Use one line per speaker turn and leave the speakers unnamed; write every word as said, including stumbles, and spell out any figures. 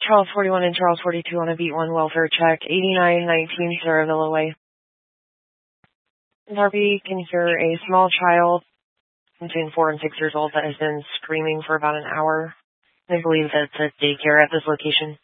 Charles forty-one and Charles forty-two on a beat one welfare check, eighty-nine nineteen Saravilla Way. Darby can hear a small child between four and six years old that has been screaming for about an hour. I believe that's a daycare at this location.